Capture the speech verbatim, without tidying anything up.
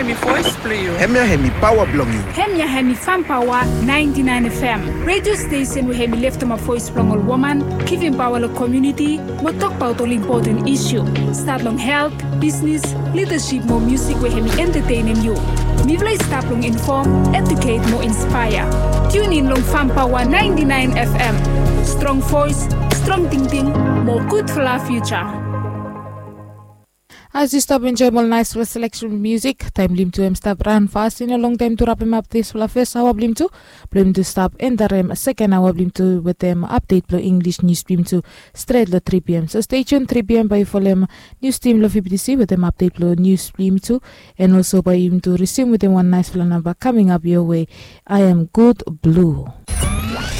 hemi voice player. Hemia hemi power blong you. Hemia hemi fan power ninety-nine F M. Radio station we hemi left my voice blong all woman, giving power the community, we talk about all important issue. Start long health, business, leadership, more music we hemi entertaining you. We will start long inform, educate, more inspire. Tune in long fan power ninety-nine F M. Strong voice, strong thinking, more good for our future. As you stop enjoy more nice for selection of music, time blim to him stop run fast in a long time to wrap him up this for the first hour blim to blim to stop in the rem second hour blim to with them update for English news blim to straight lo three p.m. So stay tuned three p.m. by for them news team lo F B C with them update for news blim to and also by him to resume with them one nice for number coming up your way. I am good blue.